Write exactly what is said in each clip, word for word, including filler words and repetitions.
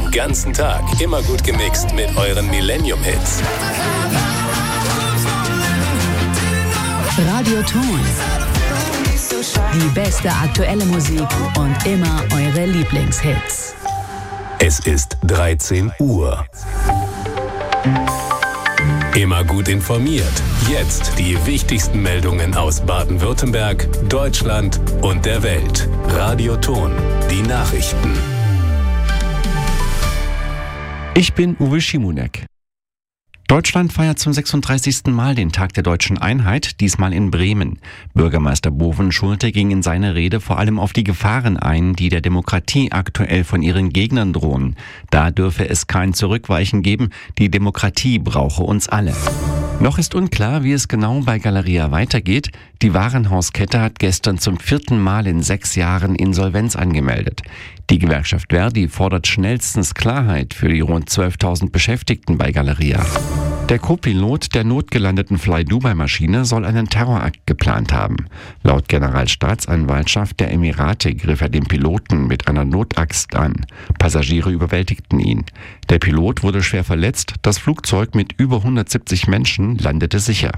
Den ganzen Tag immer gut gemixt mit euren Millennium-Hits. Radioton. Die beste aktuelle Musik und immer eure Lieblingshits. Es ist dreizehn Uhr. Immer gut informiert. Jetzt die wichtigsten Meldungen aus Baden-Württemberg, Deutschland und der Welt. Radioton. Die Nachrichten. Ich bin Uwe Schimonek. Deutschland feiert zum sechsunddreißigsten Mal den Tag der deutschen Einheit, diesmal in Bremen. Bürgermeister Bovenschulte ging in seiner Rede vor allem auf die Gefahren ein, die der Demokratie aktuell von ihren Gegnern drohen. Da dürfe es kein Zurückweichen geben, die Demokratie brauche uns alle. Noch ist unklar, wie es genau bei Galeria weitergeht. Die Warenhauskette hat gestern zum vierten Mal in sechs Jahren Insolvenz angemeldet. Die Gewerkschaft Verdi fordert schnellstens Klarheit für die rund zwölftausend Beschäftigten bei Galeria. Der Co-Pilot der notgelandeten Fly-Dubai-Maschine soll einen Terrorakt geplant haben. Laut Generalstaatsanwaltschaft der Emirate griff er den Piloten mit einer Notaxt an. Passagiere überwältigten ihn. Der Pilot wurde schwer verletzt, das Flugzeug mit über hundertsiebzig Menschen landete sicher.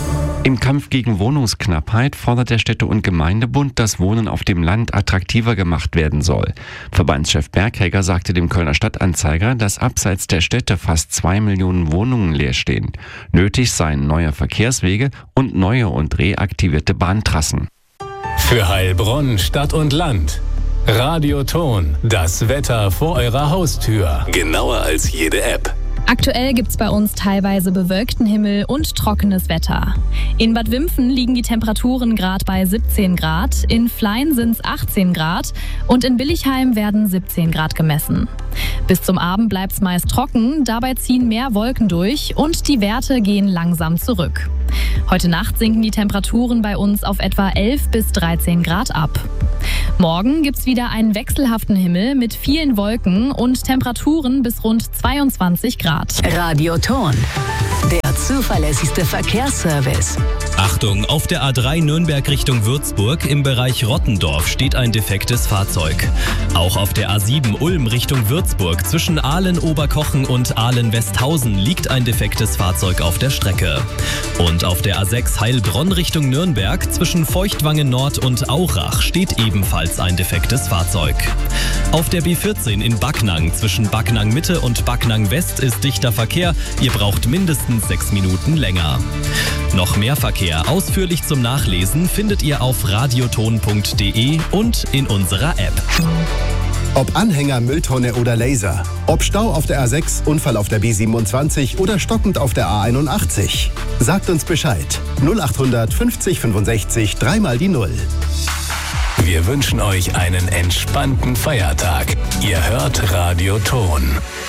Im Kampf gegen Wohnungsknappheit fordert der Städte- und Gemeindebund, dass Wohnen auf dem Land attraktiver gemacht werden soll. Verbandschef Berghegger sagte dem Kölner Stadtanzeiger, dass abseits der Städte fast zwei Millionen Wohnungen leer stehen. Nötig seien neue Verkehrswege und neue und reaktivierte Bahntrassen. Für Heilbronn, Stadt und Land. Radioton. Das Wetter vor eurer Haustür. Genauer als jede App. Aktuell gibt's bei uns teilweise bewölkten Himmel und trockenes Wetter. In Bad Wimpfen liegen die Temperaturen gerade bei siebzehn Grad, in Flein sind's achtzehn Grad und in Billigheim werden siebzehn Grad gemessen. Bis zum Abend bleibt's meist trocken, dabei ziehen mehr Wolken durch und die Werte gehen langsam zurück. Heute Nacht sinken die Temperaturen bei uns auf etwa elf bis dreizehn Grad ab. Morgen gibt's wieder einen wechselhaften Himmel mit vielen Wolken und Temperaturen bis rund zweiundzwanzig Grad. Radioton. Der zuverlässigste Verkehrsservice. Achtung, auf der A drei Nürnberg Richtung Würzburg im Bereich Rottendorf steht ein defektes Fahrzeug. Auch auf der A sieben Ulm Richtung Würzburg zwischen Ahlen-Oberkochen und Ahlen-Westhausen liegt ein defektes Fahrzeug auf der Strecke. Und auf der A sechs Heilbronn Richtung Nürnberg zwischen Feuchtwangen Nord und Aurach steht ebenfalls ein defektes Fahrzeug. Auf der B vierzehn in Backnang zwischen Backnang Mitte und Backnang West ist dichter Verkehr. Ihr braucht mindestens sechs Minuten länger. Noch mehr Verkehr ausführlich zum Nachlesen findet ihr auf radioton punkt de und in unserer App. Ob Anhänger, Mülltonne oder Laser. Ob Stau auf der A sechs, Unfall auf der B siebenundzwanzig oder stockend auf der A einundachtzig. Sagt uns Bescheid. null achthundert fünfzig fünfundsechzig, dreimal die Null. Wir wünschen euch einen entspannten Feiertag. Ihr hört Radioton.